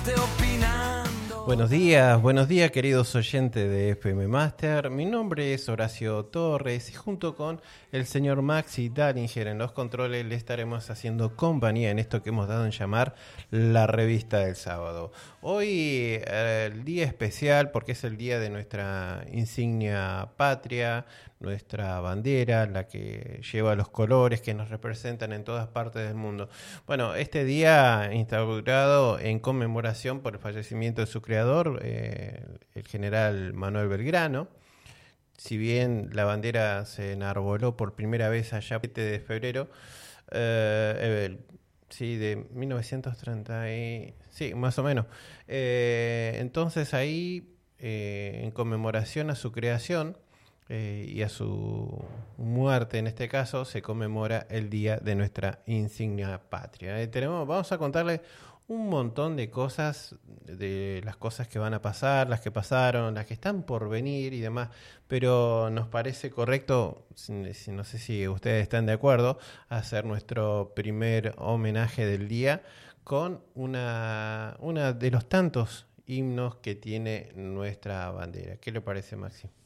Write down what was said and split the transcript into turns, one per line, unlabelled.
opinando.
Buenos días queridos oyentes de FM Master. Mi nombre es Horacio Torres y junto con el señor Maxi Dallinger en los controles le estaremos haciendo compañía en esto que hemos dado en llamar la revista del sábado. Hoy el día especial porque es el día de nuestra insignia patria, nuestra bandera, la que lleva los colores que nos representan en todas partes del mundo. Bueno, este día instaurado en conmemoración por el fallecimiento de su creador, el general Manuel Belgrano. Si bien la bandera se enarboló por primera vez allá el 7 de febrero, sí, de 1930, sí, más o menos. Entonces ahí, en conmemoración a su creación, y a su muerte en este caso se conmemora el día de nuestra insignia patria. Vamos a contarles un montón de cosas, de las cosas que van a pasar, las que pasaron, las que están por venir y demás, pero nos parece correcto, no sé si ustedes están de acuerdo, hacer nuestro primer homenaje del día con una de los tantos himnos que tiene nuestra bandera. ¿Qué le parece, Maxi?